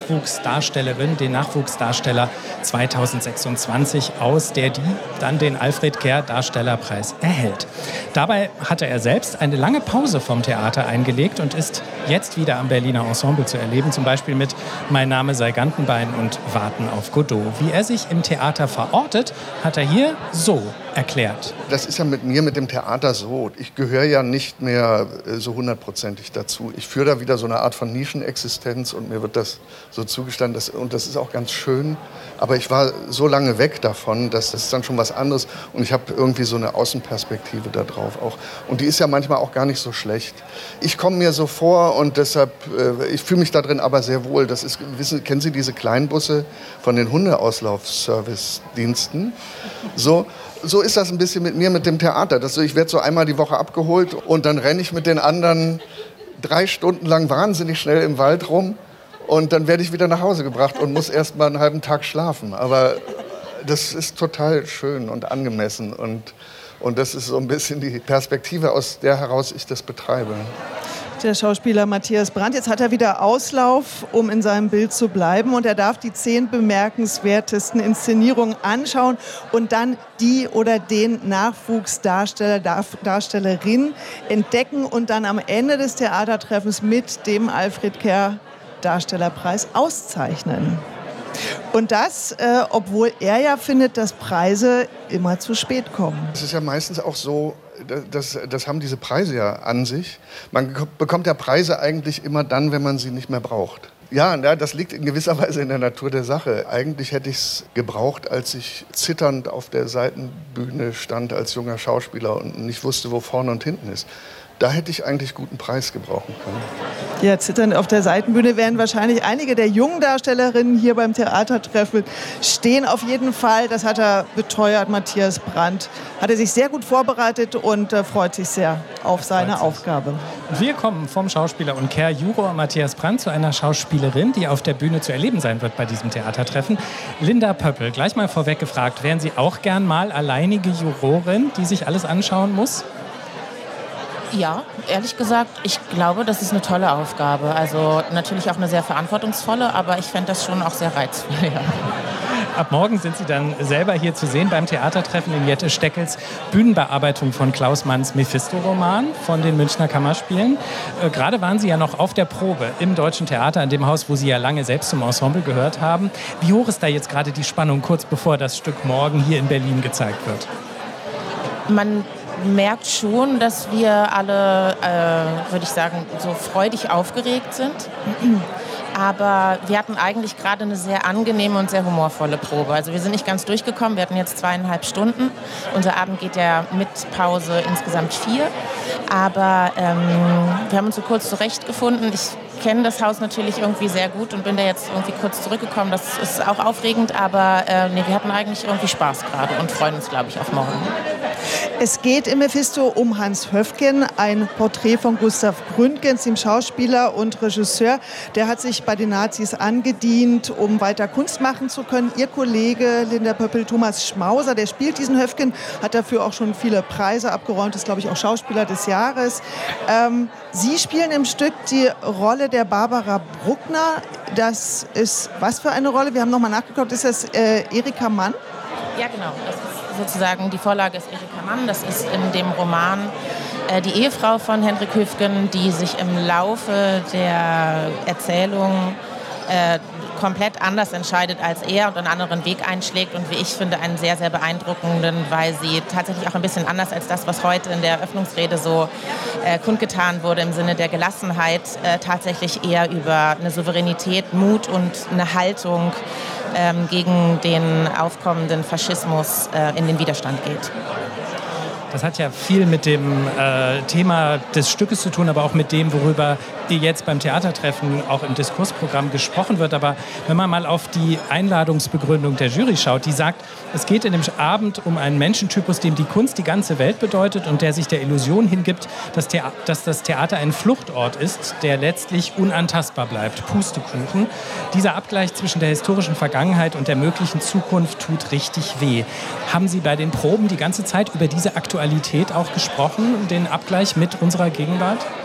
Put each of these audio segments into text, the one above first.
Nachwuchsdarstellerin, den Nachwuchsdarsteller 2026 aus, der die dann den Alfred Kerr Darstellerpreis erhält. Dabei hatte er selbst eine lange Pause vom Theater eingelegt und ist jetzt wieder am Berliner Ensemble zu erleben, zum Beispiel mit Mein Name sei Gantenbein und Warten auf Godot. Wie er sich im Theater verortet, hat er hier so erklärt. Das ist ja mit mir, mit dem Theater so. Ich gehöre ja nicht mehr so hundertprozentig dazu. Ich führe da wieder so eine Art von Nischenexistenz und mir wird das so zugestanden. Und das ist auch ganz schön. Aber ich war so lange weg davon, dass das ist dann schon was anderes. Und ich habe irgendwie so eine Außenperspektive da drauf auch. Und die ist ja manchmal auch gar nicht so schlecht. Ich komme mir so vor und deshalb, ich fühle mich da drin aber sehr wohl. Das ist, kennen Sie diese Kleinbusse von den Hundeauslauf-Service-Diensten? So ist das ein bisschen mit mir, mit dem Theater. Ich werde so einmal die Woche abgeholt und dann renne ich mit den anderen 3 Stunden lang wahnsinnig schnell im Wald rum und dann werde ich wieder nach Hause gebracht und muss erst mal einen halben Tag schlafen. Aber das ist total schön und angemessen und das ist so ein bisschen die Perspektive, aus der heraus ich das betreibe. Der Schauspieler Matthias Brandt, jetzt hat er wieder Auslauf, um in seinem Bild zu bleiben. Und er darf die 10 bemerkenswertesten Inszenierungen anschauen und dann die oder den Nachwuchsdarsteller, Darstellerin entdecken und dann am Ende des Theatertreffens mit dem Alfred Kerr Darstellerpreis auszeichnen. Und das, obwohl er ja findet, dass Preise immer zu spät kommen. Es ist ja meistens auch so, das haben diese Preise ja an sich. Man bekommt ja Preise eigentlich immer dann, wenn man sie nicht mehr braucht. Ja, das liegt in gewisser Weise in der Natur der Sache. Eigentlich hätte ich es gebraucht, als ich zitternd auf der Seitenbühne stand als junger Schauspieler und nicht wusste, wo vorne und hinten ist. Da hätte ich eigentlich guten Preis gebrauchen können. Ja, zitternd auf der Seitenbühne werden wahrscheinlich einige der jungen Darstellerinnen hier beim Theatertreffen stehen. Auf jeden Fall, das hat er beteuert, Matthias Brandt. Hat er sich sehr gut vorbereitet und freut sich sehr auf seine Aufgabe. Wir kommen vom Schauspieler und Kerr-Juror Matthias Brandt zu einer Schauspielerin, die auf der Bühne zu erleben sein wird bei diesem Theatertreffen. Linda Pöppel, gleich mal vorweg gefragt, wären Sie auch gern mal alleinige Jurorin, die sich alles anschauen muss? Ja, ehrlich gesagt, ich glaube, das ist eine tolle Aufgabe. Also natürlich auch eine sehr verantwortungsvolle, aber ich fände das schon auch sehr reizvoll. Ja. Ab morgen sind Sie dann selber hier zu sehen beim Theatertreffen in Jette Steckels Bühnenbearbeitung von Klaus Manns Mephisto-Roman von den Münchner Kammerspielen. Gerade waren Sie ja noch auf der Probe im Deutschen Theater, in dem Haus, wo Sie ja lange selbst zum Ensemble gehört haben. Wie hoch ist da jetzt gerade die Spannung, kurz bevor das Stück morgen hier in Berlin gezeigt wird? Man merkt schon, dass wir alle, würde ich sagen, so freudig aufgeregt sind. Aber wir hatten eigentlich gerade eine sehr angenehme und sehr humorvolle Probe. Also wir sind nicht ganz durchgekommen. Wir hatten jetzt 2,5 Stunden. Unser Abend geht ja mit Pause insgesamt 4. Aber wir haben uns so kurz zurechtgefunden. Ich kenne das Haus natürlich irgendwie sehr gut und bin da jetzt irgendwie kurz zurückgekommen. Das ist auch aufregend, aber wir hatten eigentlich irgendwie Spaß gerade und freuen uns, glaube ich, auf morgen. Es geht im Mephisto um Hans Höfgen, ein Porträt von Gustav Gründgens, dem Schauspieler und Regisseur. Der hat sich bei den Nazis angedient, um weiter Kunst machen zu können. Ihr Kollege Linda Pöppel, Thomas Schmauser, der spielt diesen Höfgen, hat dafür auch schon viele Preise abgeräumt, ist, glaube ich, auch Schauspieler des Jahres. Sie spielen im Stück die Rolle der Barbara Bruckner. Das ist was für eine Rolle? Wir haben nochmal nachgeguckt. Ist das Erika Mann? Ja, genau. Das ist sozusagen die Vorlage ist Erika Mann. Das ist in dem Roman die Ehefrau von Hendrik Höfgen, die sich im Laufe der Erzählung komplett anders entscheidet als er und einen anderen Weg einschlägt und wie ich finde einen sehr, sehr beeindruckenden, weil sie tatsächlich auch ein bisschen anders als das, was heute in der Eröffnungsrede so kundgetan wurde im Sinne der Gelassenheit, tatsächlich eher über eine Souveränität, Mut und eine Haltung gegen den aufkommenden Faschismus in den Widerstand geht. Das hat ja viel mit dem Thema des Stückes zu tun, aber auch mit dem, worüber jetzt beim Theatertreffen auch im Diskursprogramm gesprochen wird. Aber wenn man mal auf die Einladungsbegründung der Jury schaut, die sagt, es geht in dem Abend um einen Menschentypus, dem die Kunst die ganze Welt bedeutet und der sich der Illusion hingibt, dass das Theater ein Fluchtort ist, der letztlich unantastbar bleibt. Pustekuchen. Dieser Abgleich zwischen der historischen Vergangenheit und der möglichen Zukunft tut richtig weh. Haben Sie bei den Proben die ganze Zeit über diese Aktualität auch gesprochen, den Abgleich mit unserer Gegenwart?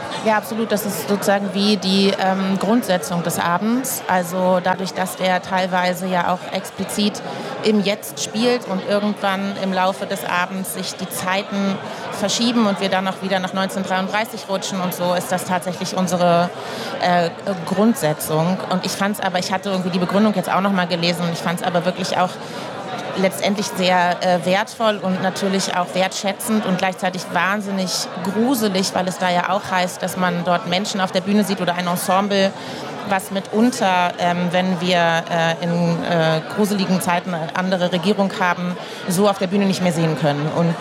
Ja, absolut. Das ist sozusagen wie die Grundsetzung des Abends. Also dadurch, dass der teilweise ja auch explizit im Jetzt spielt und irgendwann im Laufe des Abends sich die Zeiten verschieben und wir dann auch wieder nach 1933 rutschen und so, ist das tatsächlich unsere Grundsetzung. Und ich hatte irgendwie die Begründung jetzt auch noch mal gelesen und ich fand es aber wirklich auch letztendlich sehr wertvoll und natürlich auch wertschätzend und gleichzeitig wahnsinnig gruselig, weil es da ja auch heißt, dass man dort Menschen auf der Bühne sieht oder ein Ensemble, was mitunter, wenn wir in gruseligen Zeiten eine andere Regierung haben, so auf der Bühne nicht mehr sehen können. Und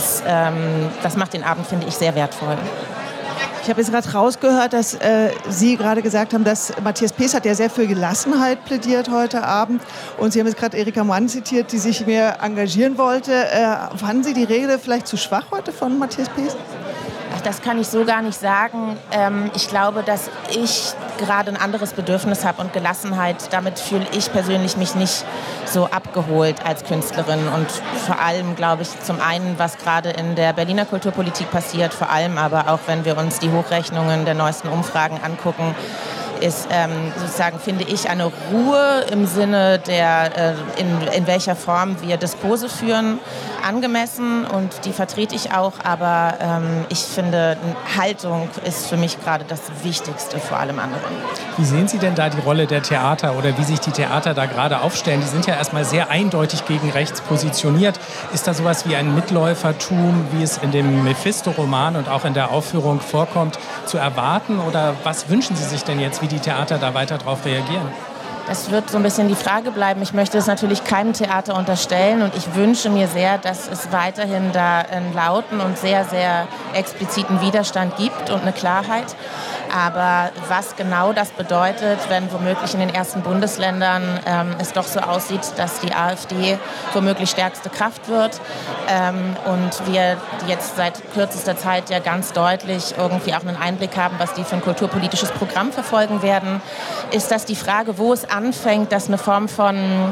das macht den Abend, finde ich, sehr wertvoll. Ich habe jetzt gerade rausgehört, dass Sie gerade gesagt haben, dass Matthias Pees hat ja sehr für Gelassenheit plädiert heute Abend. Und Sie haben jetzt gerade Erika Mann zitiert, die sich mehr engagieren wollte. Fanden Sie die Rede vielleicht zu schwach heute von Matthias Pees? Ach, das kann ich so gar nicht sagen. Ich glaube, dass ich gerade ein anderes Bedürfnis habe und Gelassenheit. Damit fühle ich persönlich mich nicht so abgeholt als Künstlerin. Und vor allem, glaube ich, zum einen, was gerade in der Berliner Kulturpolitik passiert, vor allem aber auch, wenn wir uns die Hochrechnungen der neuesten Umfragen angucken, ist sozusagen, finde ich, eine Ruhe im Sinne der, in welcher Form wir Diskurse führen, angemessen und die vertrete ich auch, aber ich finde, Haltung ist für mich gerade das Wichtigste vor allem anderen. Wie sehen Sie denn da die Rolle der Theater oder wie sich die Theater da gerade aufstellen? Die sind ja erstmal sehr eindeutig gegen rechts positioniert. Ist da sowas wie ein Mitläufertum, wie es in dem Mephisto-Roman und auch in der Aufführung vorkommt, zu erwarten? Oder was wünschen Sie sich denn jetzt, wie die Theater da weiter darauf reagieren? Das wird so ein bisschen die Frage bleiben. Ich möchte es natürlich keinem Theater unterstellen und ich wünsche mir sehr, dass es weiterhin da einen lauten und sehr, sehr expliziten Widerstand gibt und eine Klarheit. Aber was genau das bedeutet, wenn womöglich in den ersten Bundesländern es doch so aussieht, dass die AfD womöglich stärkste Kraft wird und wir jetzt seit kürzester Zeit ja ganz deutlich irgendwie auch einen Einblick haben, was die für ein kulturpolitisches Programm verfolgen werden, ist das die Frage, wo es anfängt, dass eine Form von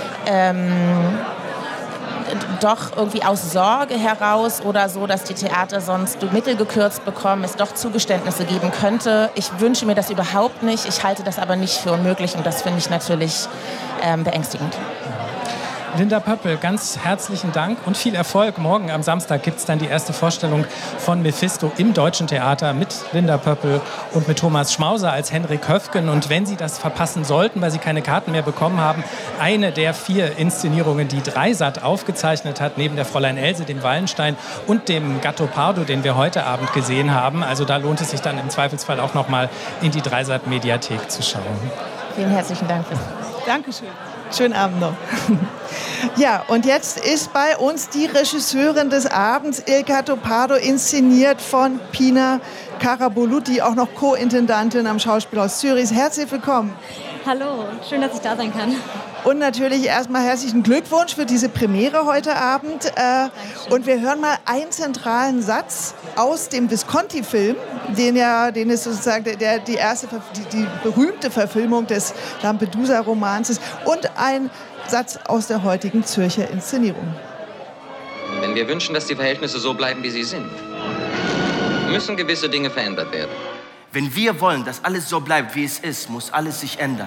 doch irgendwie aus Sorge heraus oder so, dass die Theater sonst Mittel gekürzt bekommen, es doch Zugeständnisse geben könnte. Ich wünsche mir das überhaupt nicht. Ich halte das aber nicht für unmöglich und das finde ich natürlich beängstigend. Linda Pöppel, ganz herzlichen Dank und viel Erfolg. Morgen am Samstag gibt es dann die erste Vorstellung von Mephisto im Deutschen Theater mit Linda Pöppel und mit Thomas Schmauser als Henrik Höfgen. Und wenn Sie das verpassen sollten, weil Sie keine Karten mehr bekommen haben, eine der 4 Inszenierungen, die Dreisat aufgezeichnet hat, neben der Fräulein Else, dem Wallenstein und dem Gattopardo, den wir heute Abend gesehen haben. Also da lohnt es sich dann im Zweifelsfall auch noch mal in die Dreisat-Mediathek zu schauen. Vielen herzlichen Dank. Dankeschön. Schönen Abend noch. Ja, und jetzt ist bei uns die Regisseurin des Abends, Il Gattopardo, inszeniert von Pina Karabulut, die auch noch Co-Intendantin am Schauspielhaus Zürich. Herzlich willkommen. Hallo, schön, dass ich da sein kann. Und natürlich erstmal herzlichen Glückwunsch für diese Premiere heute Abend. Und wir hören mal einen zentralen Satz aus dem Visconti-Film, den ist sozusagen die berühmte Verfilmung des Lampedusa-Romans ist, und ein Satz aus der heutigen Zürcher Inszenierung. Wenn wir wünschen, dass die Verhältnisse so bleiben, wie sie sind, müssen gewisse Dinge verändert werden. Wenn wir wollen, dass alles so bleibt, wie es ist, muss alles sich ändern.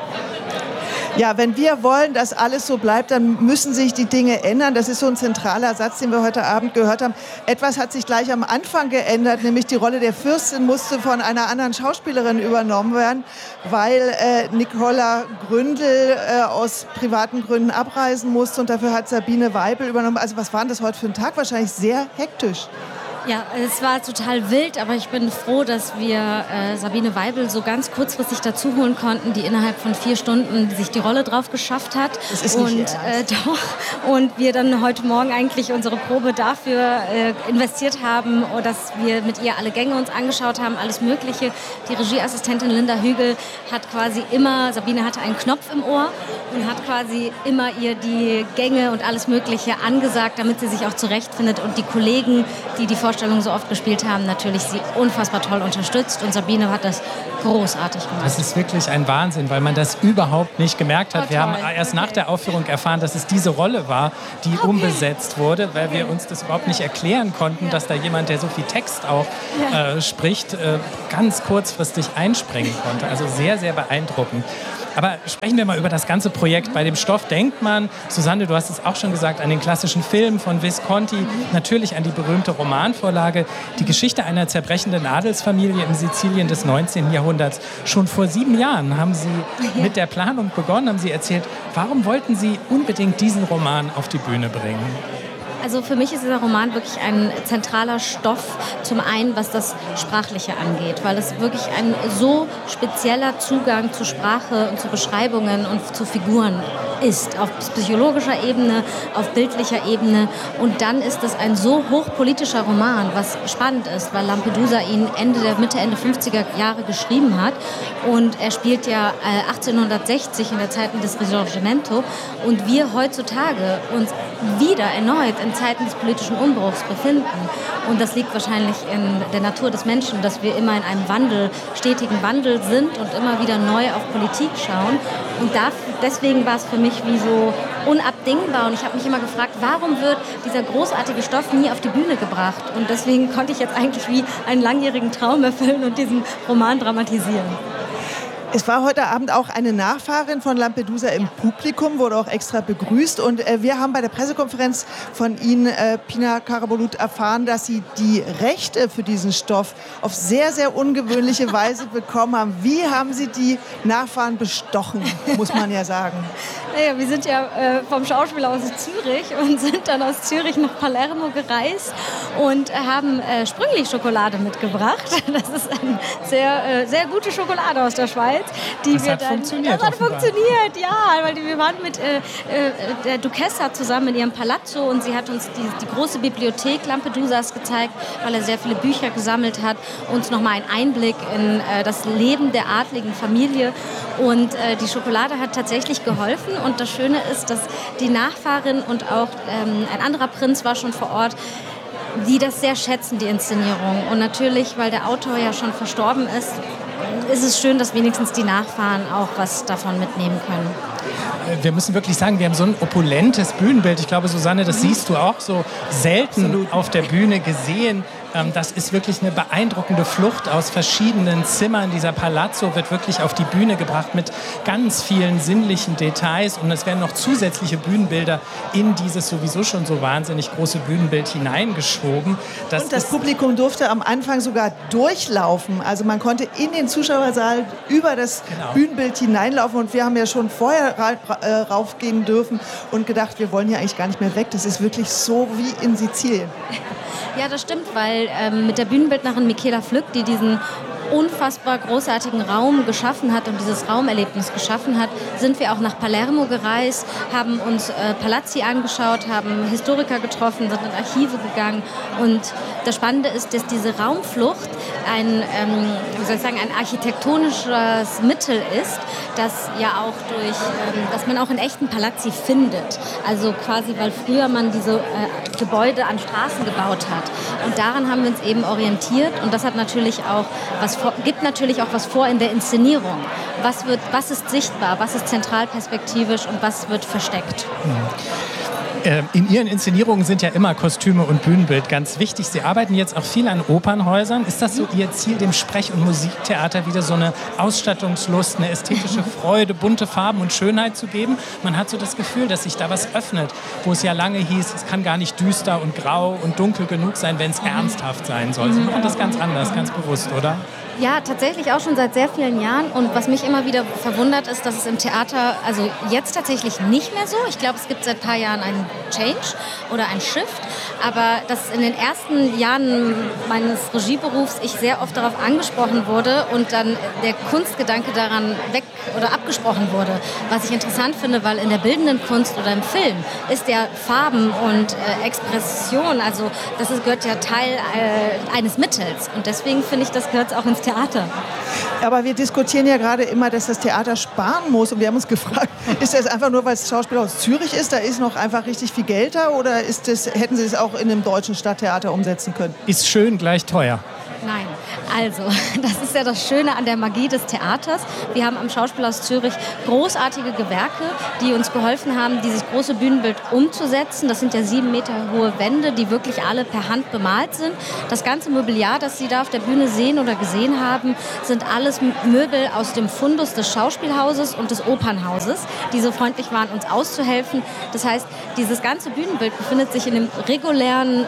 Ja, wenn wir wollen, dass alles so bleibt, dann müssen sich die Dinge ändern. Das ist so ein zentraler Satz, den wir heute Abend gehört haben. Etwas hat sich gleich am Anfang geändert, nämlich die Rolle der Fürstin musste von einer anderen Schauspielerin übernommen werden, weil Nicola Gründel aus privaten Gründen abreisen musste und dafür hat Sabine Weibel übernommen. Also was war denn das heute für ein Tag? Wahrscheinlich sehr hektisch. Ja, es war total wild, aber ich bin froh, dass wir Sabine Weibel so ganz kurzfristig dazu holen konnten, die innerhalb von 4 Stunden sich die Rolle drauf geschafft hat. Das ist nicht und wir dann heute Morgen eigentlich unsere Probe dafür investiert haben, dass wir mit ihr alle Gänge uns angeschaut haben, alles Mögliche. Die Regieassistentin Linda Hügel hat quasi immer, Sabine hatte einen Knopf im Ohr und hat quasi immer ihr die Gänge und alles Mögliche angesagt, damit sie sich auch zurechtfindet. Und die Kollegen, die die Vorstellung so oft gespielt haben, natürlich sie unfassbar toll unterstützt. Und Sabine hat das großartig gemacht. Das ist wirklich ein Wahnsinn, weil man das überhaupt nicht gemerkt hat. Wir haben erst nach der Aufführung erfahren, dass es diese Rolle war, die umbesetzt wurde, weil wir uns das überhaupt nicht erklären konnten, dass da jemand, der so viel Text auch spricht, ganz kurzfristig einspringen konnte. Also sehr, sehr beeindruckend. Aber sprechen wir mal über das ganze Projekt. Bei dem Stoff denkt man, Susanne, du hast es auch schon gesagt, an den klassischen Film von Visconti, natürlich an die berühmte Romanvorlage, die Geschichte einer zerbrechenden Adelsfamilie in Sizilien des 19. Jahrhunderts. Schon vor 7 Jahren haben Sie mit der Planung begonnen, haben Sie erzählt, warum wollten Sie unbedingt diesen Roman auf die Bühne bringen? Also für mich ist dieser Roman wirklich ein zentraler Stoff, zum einen was das Sprachliche angeht, weil es wirklich ein so spezieller Zugang zu Sprache und zu Beschreibungen und zu Figuren ist, auf psychologischer Ebene, auf bildlicher Ebene. Und dann ist es ein so hochpolitischer Roman, was spannend ist, weil Lampedusa ihn Mitte, Ende 50er Jahre geschrieben hat. Und er spielt ja 1860 in der Zeit des Risorgimento. Und wir heutzutage uns wieder erneut in Zeiten des politischen Umbruchs befinden. Und das liegt wahrscheinlich in der Natur des Menschen, dass wir immer in einem stetigen Wandel sind und immer wieder neu auf Politik schauen. Und deswegen war es für mich wie so unabdingbar. Und ich habe mich immer gefragt, warum wird dieser großartige Stoff nie auf die Bühne gebracht? Und deswegen konnte ich jetzt eigentlich wie einen langjährigen Traum erfüllen und diesen Roman dramatisieren. Es war heute Abend auch eine Nachfahrin von Lampedusa im Publikum, wurde auch extra begrüßt. Und wir haben bei der Pressekonferenz von Ihnen, Pina Karabulut, erfahren, dass Sie die Rechte für diesen Stoff auf sehr, sehr ungewöhnliche Weise bekommen haben. Wie haben Sie die Nachfahren bestochen, muss man ja sagen? Naja, wir sind ja vom Schauspiel aus Zürich und sind dann aus Zürich nach Palermo gereist und haben Sprüngli-Schokolade mitgebracht. Das ist eine sehr, sehr gute Schokolade aus der Schweiz. Das hat funktioniert, ja, weil wir waren mit der Duchessa zusammen in ihrem Palazzo und sie hat uns die große Bibliothek Lampedusas gezeigt, weil er sehr viele Bücher gesammelt hat, uns nochmal einen Einblick in das Leben der adligen Familie und die Schokolade hat tatsächlich geholfen und das Schöne ist, dass die Nachfahrin und auch ein anderer Prinz war schon vor Ort, die das sehr schätzen, die Inszenierung und natürlich, weil der Autor ja schon verstorben ist es schön, dass wenigstens die Nachfahren auch was davon mitnehmen können. Wir müssen wirklich sagen, wir haben so ein opulentes Bühnenbild. Ich glaube, Susanne, das siehst du auch so selten auf der Bühne gesehen. Das ist wirklich eine beeindruckende Flucht aus verschiedenen Zimmern. Dieser Palazzo wird wirklich auf die Bühne gebracht mit ganz vielen sinnlichen Details. Und es werden noch zusätzliche Bühnenbilder in dieses sowieso schon so wahnsinnig große Bühnenbild hineingeschoben. Und das Publikum durfte am Anfang sogar durchlaufen. Also man konnte in den Zuschauersaal über das Bühnenbild hineinlaufen. Und wir haben ja schon vorher raufgehen dürfen und gedacht, wir wollen hier eigentlich gar nicht mehr weg. Das ist wirklich so wie in Sizilien. Ja, das stimmt, weil mit der Bühnenbildnerin Michela Flück, die diesen unfassbar großartigen Raum geschaffen hat und dieses Raumerlebnis geschaffen hat, sind wir auch nach Palermo gereist, haben uns Palazzi angeschaut, haben Historiker getroffen, sind in Archive gegangen und das Spannende ist, dass diese Raumflucht ein architektonisches Mittel ist, das ja auch dass man auch in echten Palazzi findet. Also quasi, weil früher man diese Gebäude an Straßen gebaut hat. Und daran haben wir uns eben orientiert und das hat natürlich auch gibt natürlich auch was vor in der Inszenierung. Was ist sichtbar, was ist zentralperspektivisch und was wird versteckt? In Ihren Inszenierungen sind ja immer Kostüme und Bühnenbild ganz wichtig. Sie arbeiten jetzt auch viel an Opernhäusern. Ist das so Ihr Ziel, dem Sprech- und Musiktheater wieder so eine Ausstattungslust, eine ästhetische Freude, bunte Farben und Schönheit zu geben? Man hat so das Gefühl, dass sich da was öffnet, wo es ja lange hieß, es kann gar nicht düster und grau und dunkel genug sein, wenn es ernsthaft sein soll. Sie machen das ganz anders, ganz bewusst, oder? Ja, tatsächlich auch schon seit sehr vielen Jahren. Und was mich immer wieder verwundert ist, dass es im Theater, also jetzt tatsächlich nicht mehr so. Ich glaube, es gibt seit ein paar Jahren einen Change oder einen Shift. Aber dass in den ersten Jahren meines Regieberufs ich sehr oft darauf angesprochen wurde und dann der Kunstgedanke daran abgesprochen wurde. Was ich interessant finde, weil in der bildenden Kunst oder im Film ist ja Farben und Expression, also gehört ja Teil eines Mittels. Und deswegen finde ich, das gehört auch ins Theater. Aber wir diskutieren ja gerade immer, dass das Theater sparen muss. Und wir haben uns gefragt, ist das einfach nur, weil es Schauspieler aus Zürich ist, da ist noch einfach richtig viel Geld da? Oder hätten Sie es auch in einem deutschen Stadttheater umsetzen können? Ist schön gleich teuer. Nein, also, das ist ja das Schöne an der Magie des Theaters. Wir haben am Schauspielhaus Zürich großartige Gewerke, die uns geholfen haben, dieses große Bühnenbild umzusetzen. Das sind ja 7 Meter hohe Wände, die wirklich alle per Hand bemalt sind. Das ganze Mobiliar, das Sie da auf der Bühne sehen oder gesehen haben, sind alles Möbel aus dem Fundus des Schauspielhauses und des Opernhauses, die so freundlich waren, uns auszuhelfen. Das heißt, dieses ganze Bühnenbild befindet sich in einem regulären,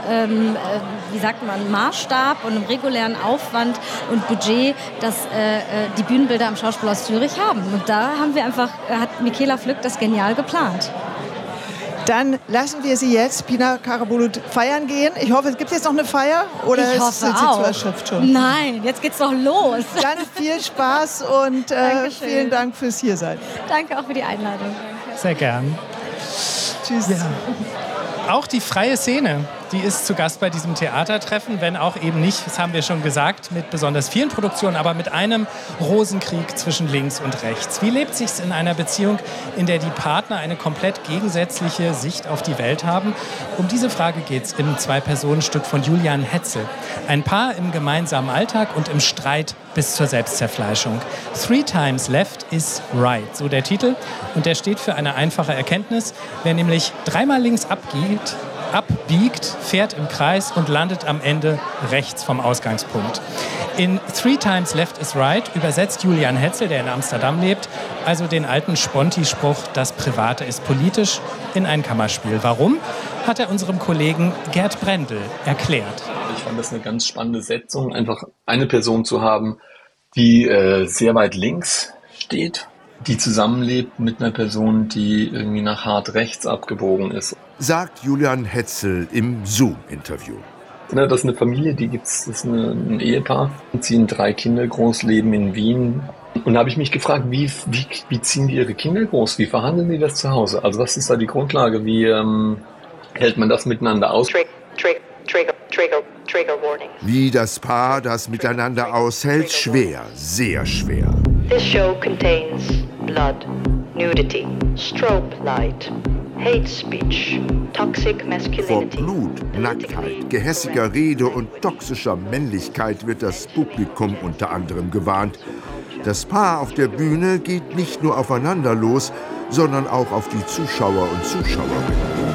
Maßstab und einem regulären Aufwand und Budget, das die Bühnenbilder am Schauspielhaus Zürich haben. Und da hat Michaela Flück das genial geplant. Dann lassen wir Sie jetzt, Pina Karabulut, feiern gehen. Ich hoffe, es gibt jetzt noch eine Feier? Oder ich hoffe sind Sie auch. zu erschöpft schon? Nein, jetzt geht's doch los. Dann viel Spaß und vielen Dank fürs Hiersein. Danke auch für die Einladung. Sehr gern. Tschüss. Ja. Auch die freie Szene, die ist zu Gast bei diesem Theatertreffen, wenn auch eben nicht, das haben wir schon gesagt, mit besonders vielen Produktionen, aber mit einem Rosenkrieg zwischen links und rechts. Wie lebt sich's in einer Beziehung, in der die Partner eine komplett gegensätzliche Sicht auf die Welt haben? Um diese Frage geht's im 2-Personen-Stück von Julian Hetzel. Ein Paar im gemeinsamen Alltag und im Streit bis zur Selbstzerfleischung. 3 times left is right, so der Titel. Und der steht für eine einfache Erkenntnis. Wer nämlich 3-mal links abbiegt, fährt im Kreis und landet am Ende rechts vom Ausgangspunkt. In 3 times left is right übersetzt Julian Hetzel, der in Amsterdam lebt, also den alten Sponti-Spruch, das Private ist politisch, in ein Kammerspiel. Warum? Hat er unserem Kollegen Gerd Brendel erklärt. Ich fand das eine ganz spannende Setzung, einfach eine Person zu haben, die sehr weit links steht, die zusammenlebt mit einer Person, die irgendwie nach hart rechts abgebogen ist. Sagt Julian Hetzel im Zoom-Interview. Das ist eine Familie, das ist ein Ehepaar, ziehen 3 Kinder groß, leben in Wien. Und da habe ich mich gefragt, wie ziehen die ihre Kinder groß? Wie verhandeln die das zu Hause? Also was ist da die Grundlage? Wie hält man das miteinander aus? Trigger warning. Wie das Paar das miteinander aushält, schwer, sehr schwer. This show contains blood, nudity, strobe light, hate speech, toxic Vor masculinity. Blut, Nacktheit, gehässiger Rede und toxischer Männlichkeit wird das Publikum unter anderem gewarnt. Das Paar auf der Bühne geht nicht nur aufeinander los, sondern auch auf die Zuschauer und Zuschauerinnen.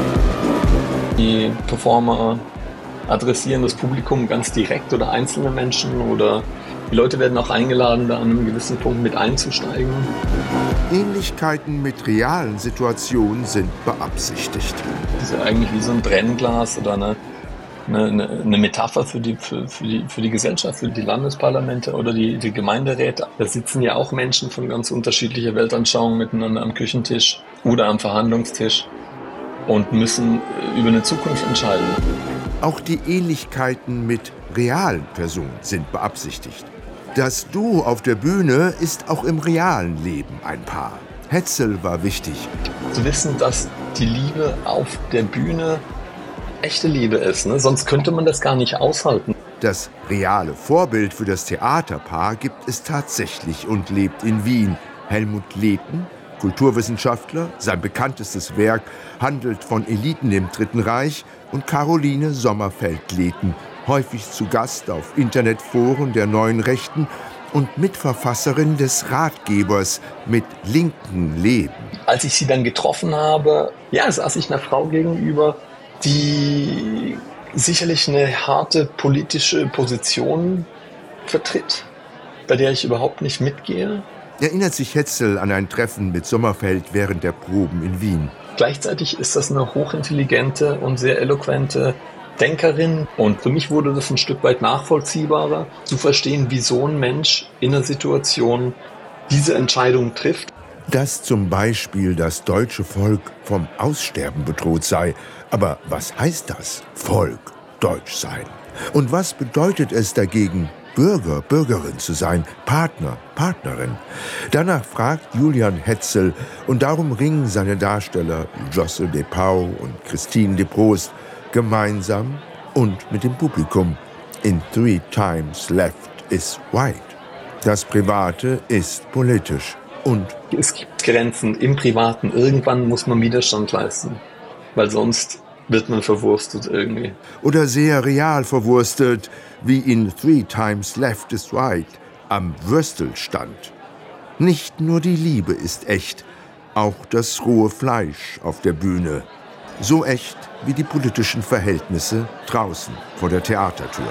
Die Performer adressieren das Publikum ganz direkt oder einzelne Menschen oder die Leute werden auch eingeladen, da an einem gewissen Punkt mit einzusteigen. Ähnlichkeiten mit realen Situationen sind beabsichtigt. Das ist ja eigentlich wie so ein Brennglas oder eine Metapher für die Gesellschaft, für die Landesparlamente oder die Gemeinderäte. Da sitzen ja auch Menschen von ganz unterschiedlicher Weltanschauung miteinander am Küchentisch oder am Verhandlungstisch und müssen über eine Zukunft entscheiden. Auch die Ähnlichkeiten mit realen Personen sind beabsichtigt. Das Duo auf der Bühne ist auch im realen Leben ein Paar. Hetzel war wichtig. Zu wissen, dass die Liebe auf der Bühne echte Liebe ist, ne? Sonst könnte man das gar nicht aushalten. Das reale Vorbild für das Theaterpaar gibt es tatsächlich und lebt in Wien. Helmut Lehten, Kulturwissenschaftler, sein bekanntestes Werk handelt von Eliten im Dritten Reich, und Caroline Sommerfeld-Lehten, häufig zu Gast auf Internetforen der Neuen Rechten und Mitverfasserin des Ratgebers Mit linken Leben. Als ich sie dann getroffen habe, saß ich einer Frau gegenüber, die sicherlich eine harte politische Position vertritt, bei der ich überhaupt nicht mitgehe. Erinnert sich Hetzel an ein Treffen mit Sommerfeld während der Proben in Wien. Gleichzeitig ist das eine hochintelligente und sehr eloquente Denkerin. Und für mich wurde das ein Stück weit nachvollziehbarer, zu verstehen, wie so ein Mensch in einer Situation diese Entscheidung trifft. Dass zum Beispiel das deutsche Volk vom Aussterben bedroht sei. Aber was heißt das, Volk, Deutsch sein? Und was bedeutet es dagegen, Bürger, Bürgerin zu sein, Partner, Partnerin? Danach fragt Julian Hetzel und darum ringen seine Darsteller Josse de Pauw und Christine de Prost gemeinsam und mit dem Publikum in 3 times left is white. Das Private ist politisch. Und es gibt Grenzen im Privaten. Irgendwann muss man Widerstand leisten, weil sonst wird man verwurstet irgendwie. Oder sehr real verwurstet, wie in 3 Times Left is Right am Würstelstand. Nicht nur die Liebe ist echt, auch das rohe Fleisch auf der Bühne. So echt wie die politischen Verhältnisse draußen vor der Theatertür.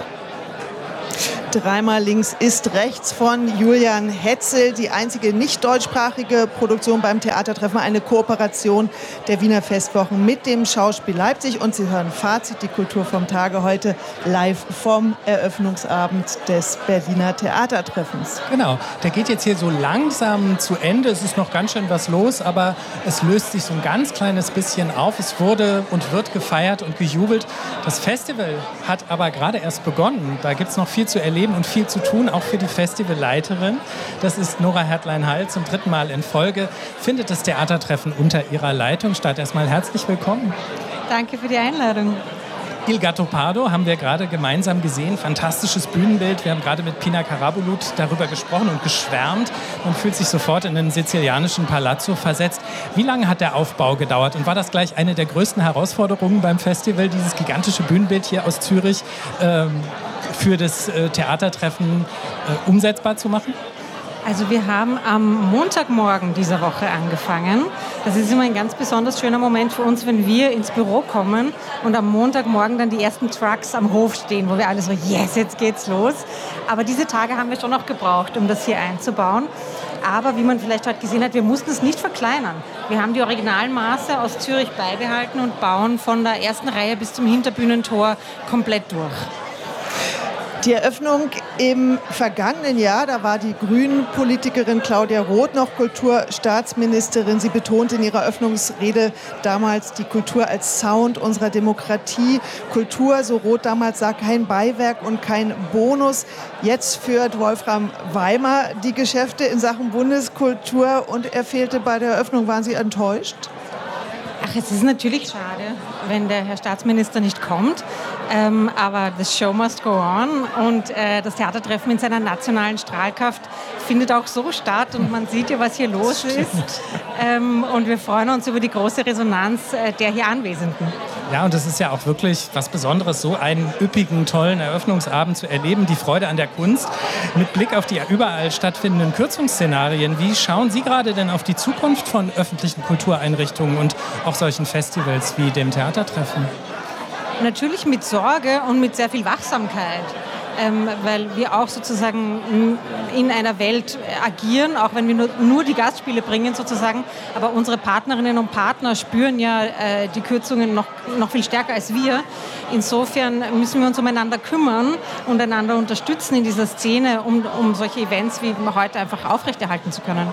Dreimal links ist rechts von Julian Hetzel, die einzige nicht deutschsprachige Produktion beim Theatertreffen, eine Kooperation der Wiener Festwochen mit dem Schauspiel Leipzig. Und Sie hören Fazit, die Kultur vom Tage, heute live vom Eröffnungsabend des Berliner Theatertreffens. Genau, der geht jetzt hier so langsam zu Ende. Es ist noch ganz schön was los, aber es löst sich so ein ganz kleines bisschen auf. Es wurde und wird gefeiert und gejubelt. Das Festival hat aber gerade erst begonnen. Da gibt es noch viel zu erleben und viel zu tun, auch für die Festivalleiterin. Das ist Nora Hertlein-Hall. Zum 3. Mal in Folge findet das Theatertreffen unter ihrer Leitung statt. Erstmal herzlich willkommen. Danke für die Einladung. Il Gattopardo haben wir gerade gemeinsam gesehen. Fantastisches Bühnenbild. Wir haben gerade mit Pina Karabulut darüber gesprochen und geschwärmt. Man fühlt sich sofort in den sizilianischen Palazzo versetzt. Wie lange hat der Aufbau gedauert? Und war das gleich eine der größten Herausforderungen beim Festival, dieses gigantische Bühnenbild hier aus Zürich für das Theatertreffen umsetzbar zu machen? Also wir haben am Montagmorgen dieser Woche angefangen. Das ist immer ein ganz besonders schöner Moment für uns, wenn wir ins Büro kommen und am Montagmorgen dann die ersten Trucks am Hof stehen, wo wir alle so, yes, jetzt geht's los. Aber diese Tage haben wir schon noch gebraucht, um das hier einzubauen. Aber wie man vielleicht heute gesehen hat, wir mussten es nicht verkleinern. Wir haben die Originalmaße aus Zürich beibehalten und bauen von der ersten Reihe bis zum Hinterbühnentor komplett durch. Die Eröffnung im vergangenen Jahr, da war die Grünen-Politikerin Claudia Roth noch Kulturstaatsministerin. Sie betonte in ihrer Eröffnungsrede damals die Kultur als Sound unserer Demokratie. Kultur, so Roth damals sagt, kein Beiwerk und kein Bonus. Jetzt führt Wolfram Weimer die Geschäfte in Sachen Bundeskultur und er fehlte bei der Eröffnung. Waren Sie enttäuscht? Ach, es ist natürlich schade, wenn der Herr Staatsminister nicht kommt, aber the show must go on und das Theatertreffen in seiner nationalen Strahlkraft findet auch so statt und man sieht ja, was hier los ist und wir freuen uns über die große Resonanz der hier Anwesenden. Ja, und es ist ja auch wirklich was Besonderes, so einen üppigen, tollen Eröffnungsabend zu erleben, die Freude an der Kunst mit Blick auf die überall stattfindenden Kürzungsszenarien. Wie schauen Sie gerade denn auf die Zukunft von öffentlichen Kultureinrichtungen und auch solchen Festivals wie dem Theatertreffen? Natürlich mit Sorge und mit sehr viel Wachsamkeit. Weil wir auch sozusagen in einer Welt agieren, auch wenn wir nur die Gastspiele bringen sozusagen, aber unsere Partnerinnen und Partner spüren ja die Kürzungen noch viel stärker als wir. Insofern müssen wir uns umeinander kümmern und einander unterstützen in dieser Szene, um solche Events wie heute einfach aufrechterhalten zu können.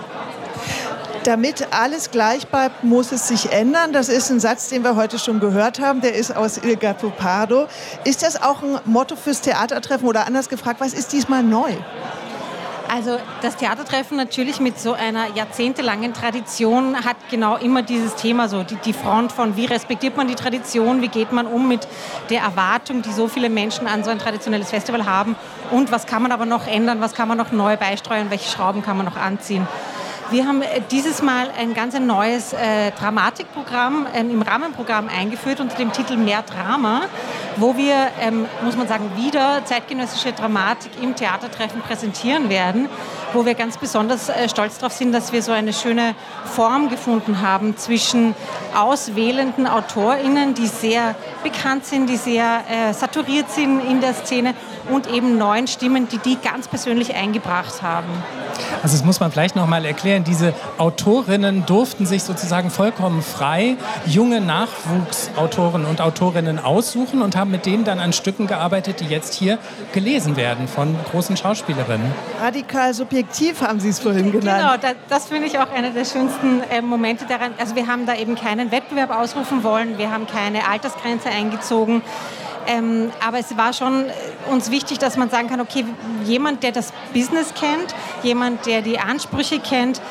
Damit alles gleich bleibt, muss es sich ändern. Das ist ein Satz, den wir heute schon gehört haben. Der ist aus Il Gattopardo. Ist das auch ein Motto fürs Theatertreffen oder anders gefragt, was ist diesmal neu? Also das Theatertreffen natürlich mit so einer jahrzehntelangen Tradition hat genau immer dieses Thema, so die Front von wie respektiert man die Tradition, wie geht man um mit der Erwartung, die so viele Menschen an so ein traditionelles Festival haben und was kann man aber noch ändern, was kann man noch neu beisteuern, welche Schrauben kann man noch anziehen. Wir haben dieses Mal ein ganz neues Dramatikprogramm im Rahmenprogramm eingeführt unter dem Titel Mehr Drama, wo wir, muss man sagen, wieder zeitgenössische Dramatik im Theatertreffen präsentieren werden, wo wir ganz besonders stolz darauf sind, dass wir so eine schöne Form gefunden haben zwischen auswählenden AutorInnen, die sehr bekannt sind, die sehr saturiert sind in der Szene und eben neuen Stimmen, die ganz persönlich eingebracht haben. Also das muss man vielleicht noch mal erklären. Diese Autorinnen durften sich sozusagen vollkommen frei junge Nachwuchsautoren und Autorinnen aussuchen und haben mit denen dann an Stücken gearbeitet, die jetzt hier gelesen werden von großen Schauspielerinnen. Radikal subjektiv haben Sie es vorhin genannt. Genau, das finde ich auch einer der schönsten Momente daran. Also wir haben da eben keinen Wettbewerb ausrufen wollen, wir haben keine Altersgrenze eingezogen. Aber es war schon uns wichtig, dass man sagen kann, okay, jemand, der das Business kennt, jemand, der die Ansprüche kennt,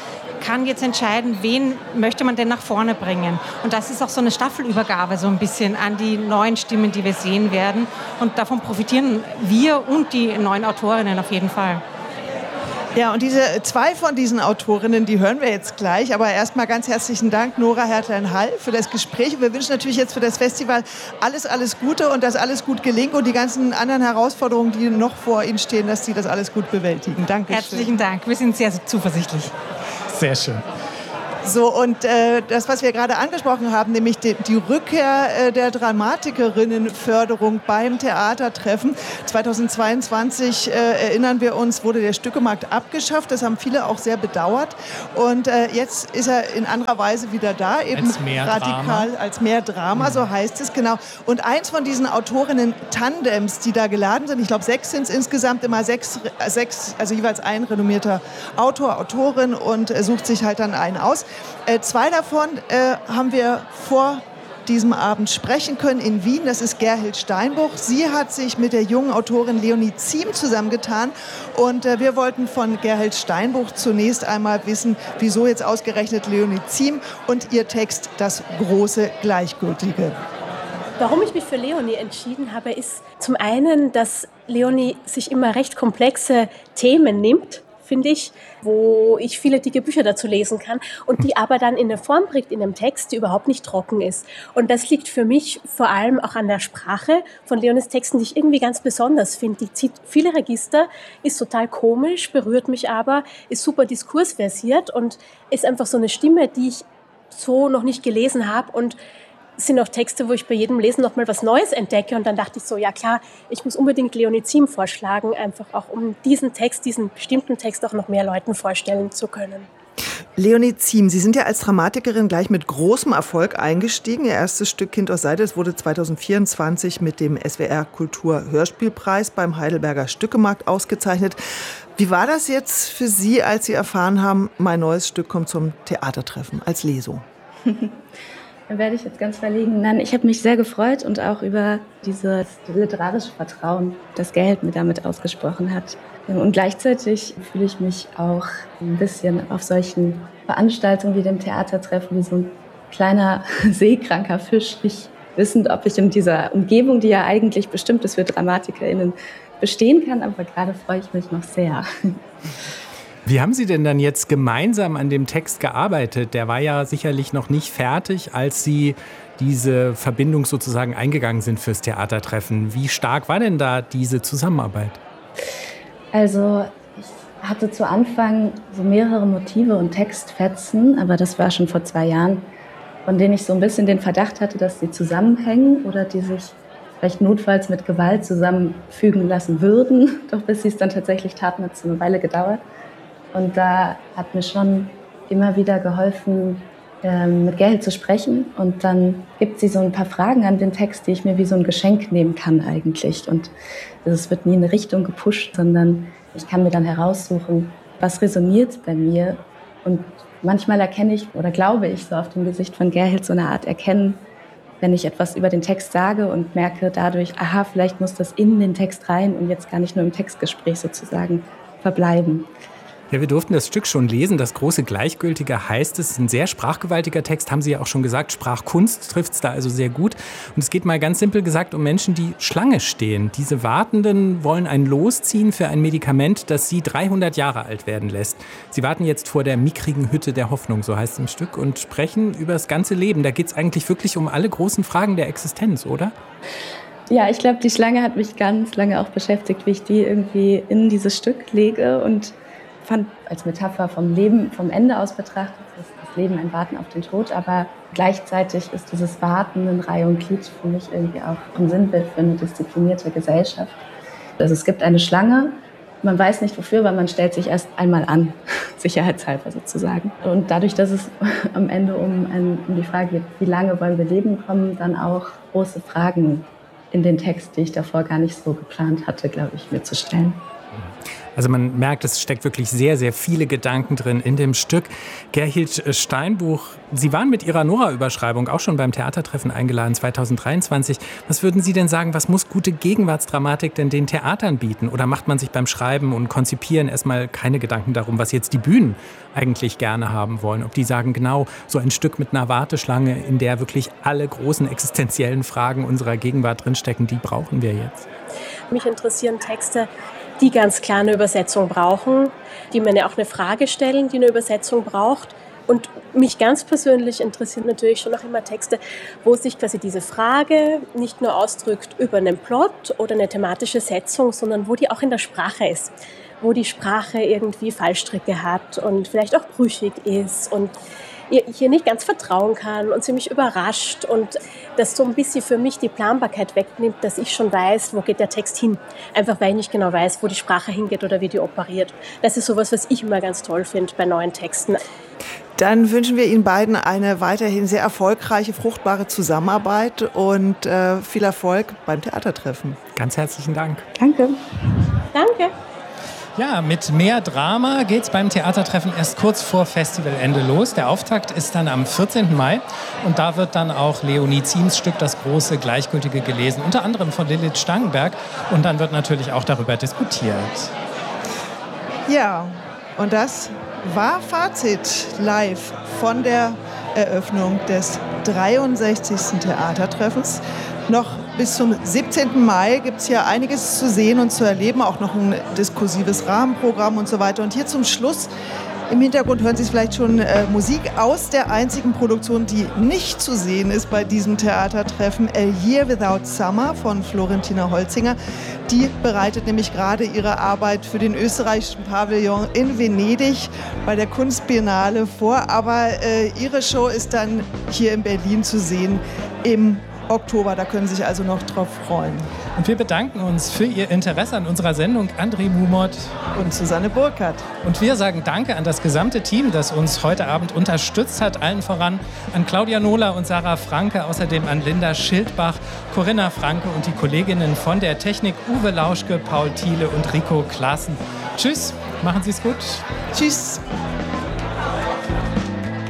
kann jetzt entscheiden, wen möchte man denn nach vorne bringen. Und das ist auch so eine Staffelübergabe so ein bisschen an die neuen Stimmen, die wir sehen werden. Und davon profitieren wir und die neuen Autorinnen auf jeden Fall. Ja, und diese 2 von diesen Autorinnen, die hören wir jetzt gleich. Aber erstmal ganz herzlichen Dank, Nora Hertlein-Hall, für das Gespräch. Wir wünschen natürlich jetzt für das Festival alles Gute und dass alles gut gelingt und die ganzen anderen Herausforderungen, die noch vor Ihnen stehen, dass Sie das alles gut bewältigen. Danke. Herzlichen Dank. Wir sind sehr zuversichtlich. Sehr schön. So, und das, was wir gerade angesprochen haben, nämlich die Rückkehr der Dramatikerinnenförderung beim Theatertreffen. 2022, erinnern wir uns, wurde der Stückemarkt abgeschafft. Das haben viele auch sehr bedauert. Und jetzt ist er in anderer Weise wieder da, eben als mehr radikal, Drama. als mehr Drama, so heißt es, genau. Und eins von diesen Autorinnen-Tandems, die da geladen sind, ich glaube 6 sind es insgesamt, immer 6, also jeweils ein renommierter Autor, Autorin und sucht sich halt dann einen aus. 2 davon haben wir vor diesem Abend sprechen können in Wien. Das ist Gerhild Steinbruch. Sie hat sich mit der jungen Autorin Leonie Ziem zusammengetan. Und wir wollten von Gerhild Steinbruch zunächst einmal wissen, wieso jetzt ausgerechnet Leonie Ziem und ihr Text Das große Gleichgültige. Warum ich mich für Leonie entschieden habe, ist zum einen, dass Leonie sich immer recht komplexe Themen nimmt, finde ich, wo ich viele dicke Bücher dazu lesen kann und die aber dann in eine Form bringt, in einem Text, die überhaupt nicht trocken ist. Und das liegt für mich vor allem auch an der Sprache von Leonies Texten, die ich irgendwie ganz besonders finde. Die zieht viele Register, ist total komisch, berührt mich aber, ist super diskursversiert und ist einfach so eine Stimme, die ich so noch nicht gelesen habe. Und es sind auch Texte, wo ich bei jedem Lesen noch mal was Neues entdecke. Und dann dachte ich so, ja klar, ich muss unbedingt Leonie Ziem vorschlagen, einfach auch um diesen Text, diesen bestimmten Text auch noch mehr Leuten vorstellen zu können. Leonie Ziem, Sie sind ja als Dramatikerin gleich mit großem Erfolg eingestiegen. Ihr erstes Stück Kind aus Seide, es wurde 2024 mit dem SWR Kultur Hörspielpreis beim Heidelberger Stückemarkt ausgezeichnet. Wie war das jetzt für Sie, als Sie erfahren haben, mein neues Stück kommt zum Theatertreffen als Lesung? Dann werde ich jetzt ganz verlegen. Nein, ich habe mich sehr gefreut und auch über dieses literarische Vertrauen, das Gerhild mir damit ausgesprochen hat. Und gleichzeitig fühle ich mich auch ein bisschen auf solchen Veranstaltungen wie dem Theatertreffen wie so ein kleiner seekranker Fisch, nicht wissend, ob ich in dieser Umgebung, die ja eigentlich bestimmt ist für DramatikerInnen, bestehen kann. Aber gerade freue ich mich noch sehr. Wie haben Sie denn dann jetzt gemeinsam an dem Text gearbeitet? Der war ja sicherlich noch nicht fertig, als Sie diese Verbindung sozusagen eingegangen sind fürs Theatertreffen. Wie stark war denn da diese Zusammenarbeit? Also ich hatte zu Anfang so mehrere Motive und Textfetzen, aber das war schon vor 2 Jahren, von denen ich so ein bisschen den Verdacht hatte, dass sie zusammenhängen oder die sich vielleicht notfalls mit Gewalt zusammenfügen lassen würden. Doch bis sie es dann tatsächlich taten, hat es eine Weile gedauert. Und da hat mir schon immer wieder geholfen, mit Gerhild zu sprechen. Und dann gibt sie so ein paar Fragen an den Text, die ich mir wie so ein Geschenk nehmen kann eigentlich. Und es wird nie in eine Richtung gepusht, sondern ich kann mir dann heraussuchen, was resoniert bei mir. Und manchmal erkenne ich oder glaube ich so auf dem Gesicht von Gerhild so eine Art Erkennen, wenn ich etwas über den Text sage und merke dadurch, aha, vielleicht muss das in den Text rein und jetzt gar nicht nur im Textgespräch sozusagen verbleiben. Ja, wir durften das Stück schon lesen. Das große Gleichgültige heißt es. Ein sehr sprachgewaltiger Text, haben Sie ja auch schon gesagt. Sprachkunst trifft es da also sehr gut. Und es geht mal ganz simpel gesagt um Menschen, die Schlange stehen. Diese Wartenden wollen ein Los ziehen für ein Medikament, das sie 300 Jahre alt werden lässt. Sie warten jetzt vor der mickrigen Hütte der Hoffnung, so heißt es im Stück, und sprechen über das ganze Leben. Da geht es eigentlich wirklich um alle großen Fragen der Existenz, oder? Ja, ich glaube, die Schlange hat mich ganz lange auch beschäftigt, wie ich die irgendwie in dieses Stück lege und fand als Metapher vom Leben, vom Ende aus betrachtet, ist das Leben ein Warten auf den Tod, aber gleichzeitig ist dieses Warten in Reihe und Glied für mich irgendwie auch ein Sinnbild für eine disziplinierte Gesellschaft. Also es gibt eine Schlange, man weiß nicht wofür, aber man stellt sich erst einmal an, sicherheitshalber sozusagen. Und dadurch, dass es am Ende um die Frage geht, wie lange wollen wir leben, kommen dann auch große Fragen in den Text, die ich davor gar nicht so geplant hatte, glaube ich, mir zu stellen. Also man merkt, es steckt wirklich sehr, sehr viele Gedanken drin in dem Stück. Gerhild Steinbuch, Sie waren mit Ihrer Nora-Überschreibung auch schon beim Theatertreffen eingeladen 2023. Was würden Sie denn sagen, was muss gute Gegenwartsdramatik denn den Theatern bieten? Oder macht man sich beim Schreiben und Konzipieren erstmal keine Gedanken darum, was jetzt die Bühnen eigentlich gerne haben wollen? Ob die sagen, genau, so ein Stück mit einer Warteschlange, in der wirklich alle großen existenziellen Fragen unserer Gegenwart drinstecken, die brauchen wir jetzt? Mich interessieren Texte, die ganz klar eine Übersetzung brauchen, die mir auch eine Frage stellen, die eine Übersetzung braucht. Und mich ganz persönlich interessieren natürlich schon noch immer Texte, wo sich quasi diese Frage nicht nur ausdrückt über einen Plot oder eine thematische Setzung, sondern wo die auch in der Sprache ist, wo die Sprache irgendwie Fallstricke hat und vielleicht auch brüchig ist und hier nicht ganz vertrauen kann und sie mich überrascht und das so ein bisschen für mich die Planbarkeit wegnimmt, dass ich schon weiß, wo geht der Text hin. Einfach weil ich nicht genau weiß, wo die Sprache hingeht oder wie die operiert. Das ist sowas, was ich immer ganz toll finde bei neuen Texten. Dann wünschen wir Ihnen beiden eine weiterhin sehr erfolgreiche, fruchtbare Zusammenarbeit und viel Erfolg beim Theatertreffen. Ganz herzlichen Dank. Danke. Danke. Ja, mit mehr Drama geht's beim Theatertreffen erst kurz vor Festivalende los. Der Auftakt ist dann am 14. Mai und da wird dann auch Leonie Ziems Stück Das große Gleichgültige gelesen, unter anderem von Lilith Stangenberg, und dann wird natürlich auch darüber diskutiert. Ja, und das war Fazit live von der Eröffnung des 63. Theatertreffens. Noch bis zum 17. Mai gibt es hier einiges zu sehen und zu erleben, auch noch ein diskursives Rahmenprogramm und so weiter. Und hier zum Schluss im Hintergrund hören Sie vielleicht schon Musik aus der einzigen Produktion, die nicht zu sehen ist bei diesem Theatertreffen, A Year Without Summer von Florentina Holzinger. Die bereitet nämlich gerade ihre Arbeit für den österreichischen Pavillon in Venedig bei der Kunstbiennale vor. Aber ihre Show ist dann hier in Berlin zu sehen im Oktober, da können Sie sich also noch drauf freuen. Und wir bedanken uns für Ihr Interesse an unserer Sendung, André Mumot und Susanne Burkhardt. Und wir sagen Danke an das gesamte Team, das uns heute Abend unterstützt hat, allen voran an Claudia Nohler und Sarah Franke, außerdem an Linda Schildbach, Corinna Franke und die Kolleginnen von der Technik, Uwe Lauschke, Paul Thiele und Rico Klaassen. Tschüss, machen Sie es gut. Tschüss.